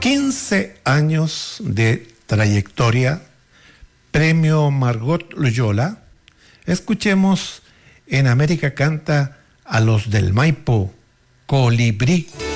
15 años de trayectoria, Premio Margot Loyola. Escuchemos En América Canta a los del Maipo, Colibrí.